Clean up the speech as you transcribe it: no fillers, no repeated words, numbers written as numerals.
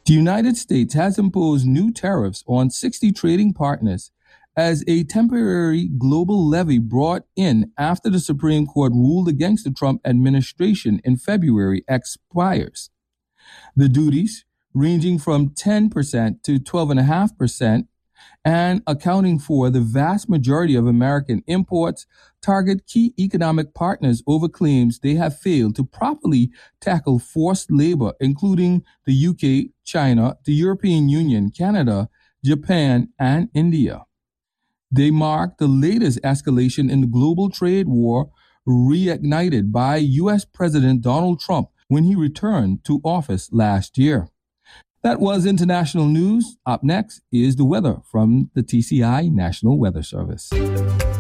The United States has imposed new tariffs on 60 trading partners as a temporary global levy brought in after the Supreme Court ruled against the Trump administration in February expires. The duties, ranging from 10% to 12.5%, and accounting for the vast majority of American imports, target key economic partners over claims they have failed to properly tackle forced labor, including the UK, China, the European Union, Canada, Japan, and India. They mark the latest escalation in the global trade war reignited by U.S. President Donald Trump when he returned to office last year. That was international news. Up next is the weather from the TCI National Weather Service.